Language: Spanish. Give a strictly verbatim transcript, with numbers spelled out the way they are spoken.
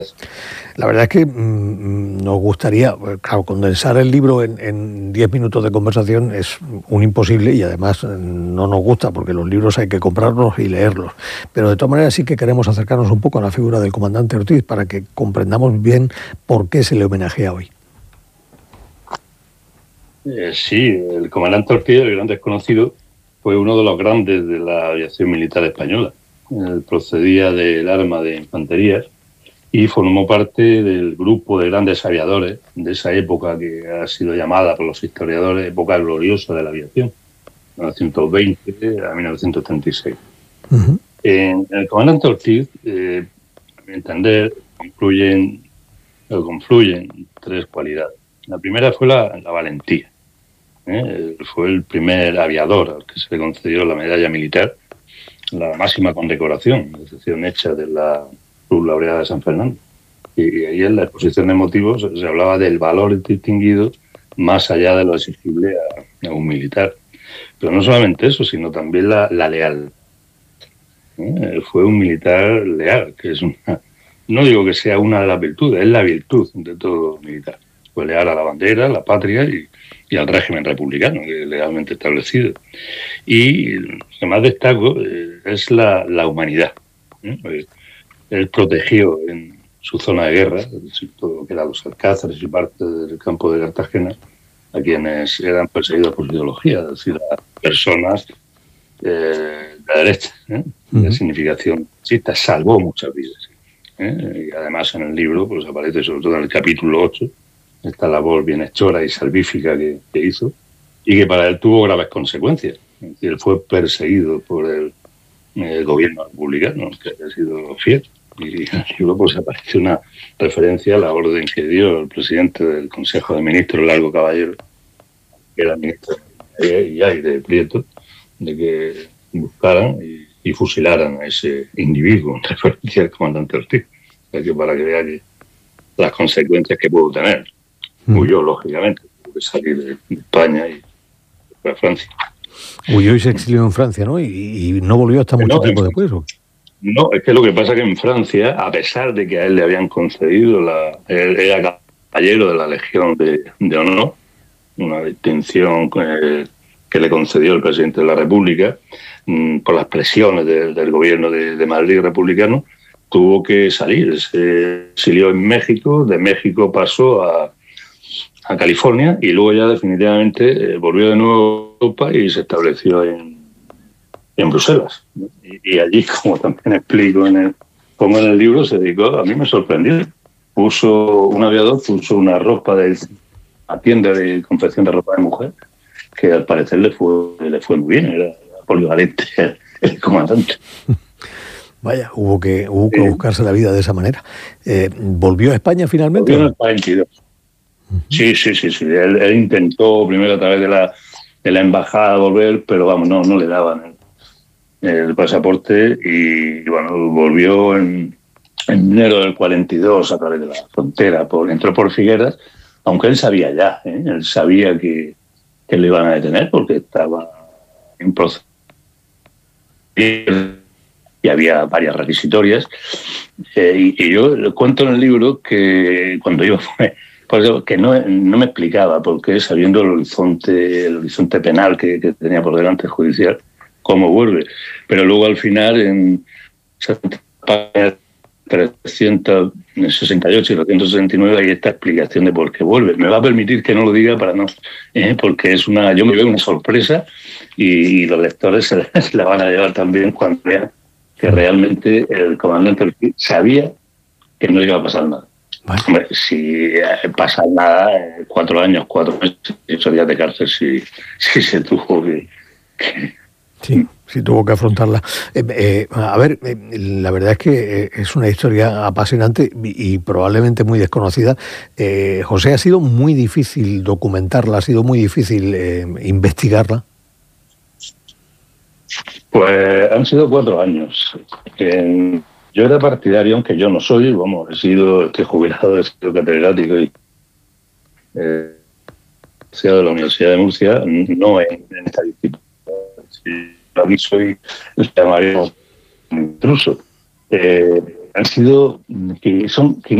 La verdad es que mmm, nos gustaría, claro, condensar el libro en diez minutos de conversación es un imposible y además no nos gusta porque los libros hay que comprarlos y leerlos. Pero de todas maneras sí que queremos acercarnos un poco a la figura del comandante Ortiz para que comprendamos bien por qué se le homenajea hoy. Eh, sí, el comandante Ortiz, el gran desconocido, fue uno de los grandes de la aviación militar española. Él procedía del arma de infantería y formó parte del grupo de grandes aviadores de esa época que ha sido llamada por los historiadores época gloriosa de la aviación, mil novecientos veinte a mil novecientos treinta y seis. Uh-huh. En el comandante Ortiz, eh, a mi entender, confluyen, confluyen tres cualidades. La primera fue la, la valentía. ¿eh? Fue el primer aviador al que se le concedió la medalla militar, la máxima condecoración, la excepción hecha de la Cruz Laureada de San Fernando. Y ahí en la exposición de motivos se hablaba del valor distinguido más allá de lo exigible a, a un militar. Pero no solamente eso, sino también la, la lealtad. ¿eh? Fue un militar leal, que es una, no digo que sea una de las virtudes, es la virtud de todo militar. Fue leal a la bandera, a la patria y, y al régimen republicano, que es legalmente establecido. Y lo que más destaco eh, es la, la humanidad. ¿eh? Él protegió en su zona de guerra, todo lo que eran los alcázares y parte del campo de Cartagena, a quienes eran perseguidos por su ideología, es decir, a personas eh, de la derecha, ¿eh? Uh-huh. De significación marxista, salvó muchas vidas. ¿eh? Y además en el libro pues aparece, sobre todo en el capítulo ocho, esta labor bienhechora y salvífica que, que hizo y que para él tuvo graves consecuencias. Es decir, él fue perseguido por el, el gobierno republicano, que ha sido fiel. Y en el libro pues aparece una referencia a la orden que dio el presidente del Consejo de Ministros, Largo Caballero, que era ministro y hay de Prieto, de que buscaran y, y fusilaran a ese individuo en referencia al comandante Ortiz. O sea, que para que vea que las consecuencias que pudo tener. Huyó, lógicamente, tuvo que salir de, de España y fue a Francia. Huyó y se exilió en Francia, ¿no? Y, y no volvió hasta mucho no, tiempo en, después. ¿O? No, es que lo que pasa es que en Francia, a pesar de que a él le habían concedido, la, él era caballero de la Legión de, de Honor, una distinción eh, que le concedió el presidente de la República, mmm, por las presiones de, del gobierno de, de Madrid republicano, tuvo que salir. Se exilió en México, de México pasó a, a California y luego ya definitivamente eh, volvió de nuevo a Europa y se estableció en en Bruselas. Y, y allí, como también explico en el, como en el libro, se dedicó, a mí me sorprendió, puso, un aviador puso una ropa de una tienda de confección de ropa de mujer, que al parecer le fue, le fue muy bien, era polivalente el, el comandante. Vaya, hubo que, hubo que sí. buscarse la vida de esa manera. Eh, ¿Volvió a España finalmente? Volvió en el cuarenta y dos. Uh-huh. Sí, sí, sí, sí. Él, él intentó primero a través de la, de la embajada volver, pero vamos, no, no le daban el, el pasaporte y, bueno, volvió en, en enero del cuarenta y dos a través de la frontera, por, entró por Figueras, aunque él sabía ya, ¿eh? él sabía que, que le iban a detener porque estaba en proceso y había varias requisitorias. Eh, y, y yo cuento en el libro que cuando yo fue, pues que no, no me explicaba por qué, sabiendo el horizonte, el horizonte penal que, que tenía por delante el judicial, cómo vuelve. Pero luego al final, en trescientos sesenta y ocho y trescientos sesenta y nueve, hay esta explicación de por qué vuelve. Me va a permitir que no lo diga para no, ¿eh? porque es una, yo me veo una sorpresa y, y los lectores se, se la van a llevar también cuando vean que realmente el comandante sabía que no iba a pasar nada. Bueno. Hombre, si pasa nada, cuatro años, cuatro meses, ocho días de cárcel, si, si se tuvo que... que Sí, sí tuvo que afrontarla. Eh, eh, a ver, eh, la verdad es que eh, es una historia apasionante y, y probablemente muy desconocida. Eh, José, ha sido muy difícil documentarla, ha sido muy difícil eh, investigarla. Pues han sido cuatro años. Eh, yo era partidario, aunque yo no soy, vamos, he sido, estoy jubilado, he sido catedrático y eh, he sido de la Universidad de Murcia, no en, en esta disciplina. Si aquí soy, le llamaríamos intruso. Eh, han sido, que son, que